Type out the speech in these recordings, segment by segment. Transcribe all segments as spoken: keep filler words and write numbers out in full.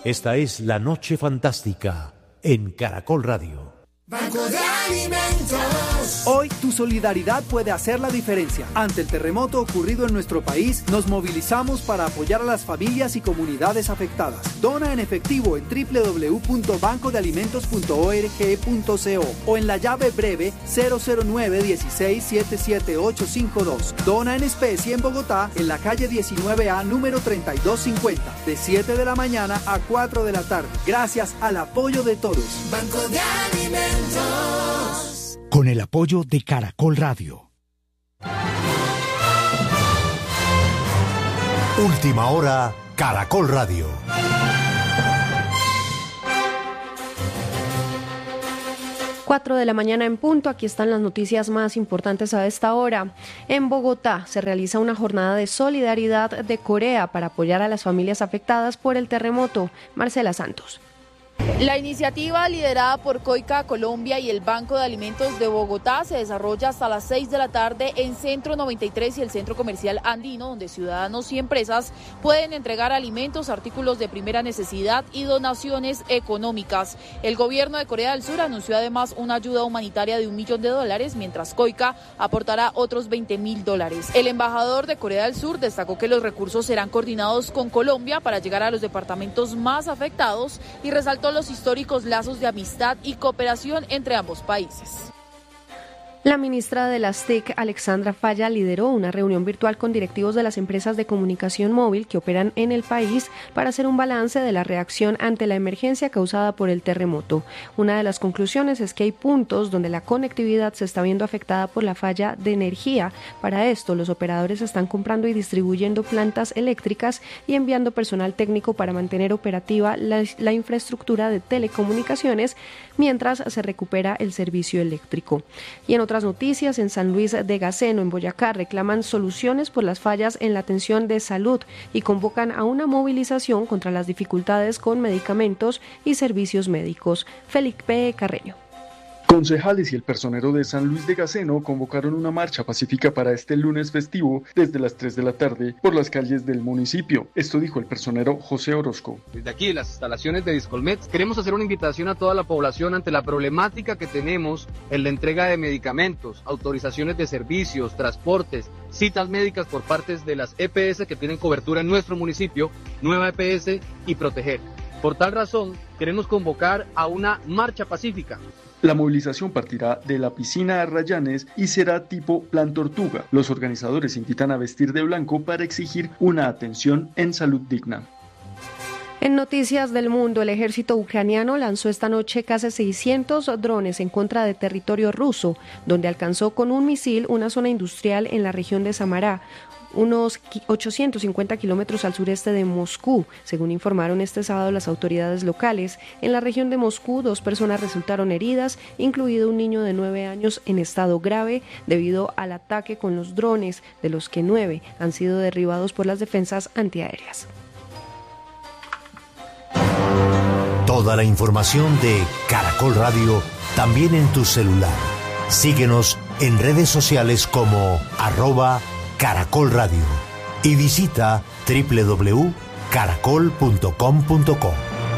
Esta es La Noche Fantástica en Caracol Radio. Banco de Alimentos. Hoy tu solidaridad puede hacer la diferencia. Ante el terremoto ocurrido en nuestro país, nos movilizamos para apoyar a las familias y comunidades afectadas. Dona en efectivo en doble u doble u doble u punto banco de alimentos punto org punto co o en la llave breve cero cero nueve dieciséis siete siete ocho cinco dos. Dona en especie en Bogotá, en la calle diecinueve A, número treinta y dos cincuenta, de siete de la mañana a cuatro de la tarde. Gracias al apoyo de todos. Banco de Alimentos. Con el apoyo de Caracol Radio. Última hora, Caracol Radio. Cuatro de la mañana en punto, aquí están las noticias más importantes a esta hora. En Bogotá se realiza una jornada de solidaridad de Corea para apoyar a las familias afectadas por el terremoto. Marcela Santos. La iniciativa, liderada por Coica Colombia y el Banco de Alimentos de Bogotá, se desarrolla hasta las seis de la tarde en Centro noventa y tres y el Centro Comercial Andino, donde ciudadanos y empresas pueden entregar alimentos, artículos de primera necesidad y donaciones económicas. El gobierno de Corea del Sur anunció además una ayuda humanitaria de un millón de dólares, mientras Coica aportará otros veinte mil dólares. El embajador de Corea del Sur destacó que los recursos serán coordinados con Colombia para llegar a los departamentos más afectados y resaltó los históricos lazos de amistad y cooperación entre ambos países. La ministra de las T I C, Alexandra Falla, lideró una reunión virtual con directivos de las empresas de comunicación móvil que operan en el país para hacer un balance de la reacción ante la emergencia causada por el terremoto. Una de las conclusiones es que hay puntos donde la conectividad se está viendo afectada por la falla de energía. Para esto, los operadores están comprando y distribuyendo plantas eléctricas y enviando personal técnico para mantener operativa la, la infraestructura de telecomunicaciones mientras se recupera el servicio eléctrico. Y en otras noticias, en San Luis de Gaceno, en Boyacá, reclaman soluciones por las fallas en la atención de salud y convocan a una movilización contra las dificultades con medicamentos y servicios médicos. Felipe Carreño. Concejales y el personero de San Luis de Gaceno convocaron una marcha pacífica para este lunes festivo desde las tres de la tarde por las calles del municipio. Esto dijo el personero José Orozco. Desde aquí, en las instalaciones de Discolmet, queremos hacer una invitación a toda la población ante la problemática que tenemos en la entrega de medicamentos, autorizaciones de servicios, transportes, citas médicas por parte de las E P S que tienen cobertura en nuestro municipio, Nueva E P S y Proteger. Por tal razón, queremos convocar a una marcha pacífica. La movilización partirá de la piscina Arrayanes y será tipo plan tortuga. Los organizadores invitan a vestir de blanco para exigir una atención en salud digna. En noticias del mundo, el ejército ucraniano lanzó esta noche casi seiscientos drones en contra de territorio ruso, donde alcanzó con un misil una zona industrial en la región de Samara, unos ochocientos cincuenta kilómetros al sureste de Moscú, según informaron este sábado las autoridades locales. En la región de Moscú, dos personas resultaron heridas, incluido un niño de nueve años en estado grave debido al ataque con los drones, de los que nueve han sido derribados por las defensas antiaéreas. Toda la información de Caracol Radio también en tu celular. Síguenos en redes sociales como arroba Caracol Radio y visita doble u doble u doble u punto caracol punto com punto co.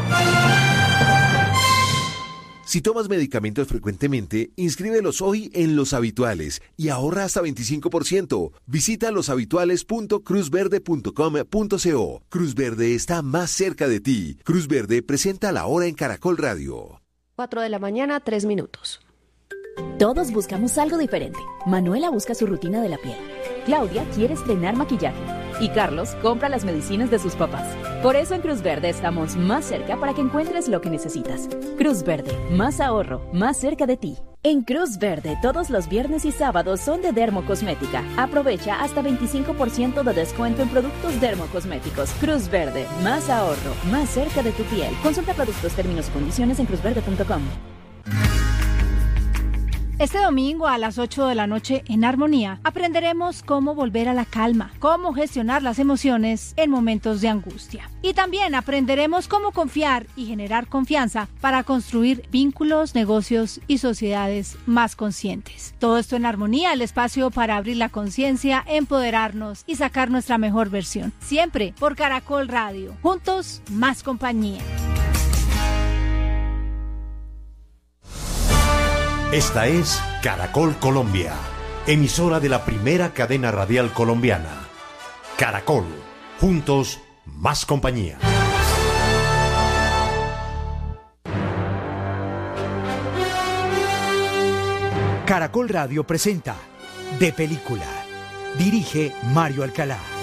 Si tomas medicamentos frecuentemente, inscríbelos hoy en Los Habituales y ahorra hasta veinticinco por ciento. Visita los habituales punto cruz verde punto com punto co. Cruz Verde está más cerca de ti. Cruz Verde presenta La Hora en Caracol Radio. Cuatro de la mañana, tres minutos. Todos buscamos algo diferente. Manuela busca su rutina de la piel. Claudia quiere estrenar maquillaje. Y Carlos compra las medicinas de sus papás. Por eso en Cruz Verde estamos más cerca para que encuentres lo que necesitas. Cruz Verde, más ahorro, más cerca de ti. En Cruz Verde, todos los viernes y sábados son de Dermocosmética. Aprovecha hasta veinticinco por ciento de descuento en productos dermocosméticos. Cruz Verde, más ahorro, más cerca de tu piel. Consulta productos, términos y condiciones en cruz verde punto com. Este domingo a las ocho de la noche en Armonía aprenderemos cómo volver a la calma, cómo gestionar las emociones en momentos de angustia. Y también aprenderemos cómo confiar y generar confianza para construir vínculos, negocios y sociedades más conscientes. Todo esto en Armonía, el espacio para abrir la conciencia, empoderarnos y sacar nuestra mejor versión. Siempre por Caracol Radio. Juntos, más compañía. Esta es Caracol Colombia, emisora de la primera cadena radial colombiana. Caracol, juntos, más compañía. Caracol Radio presenta De Película. Dirige Mario Alcalá.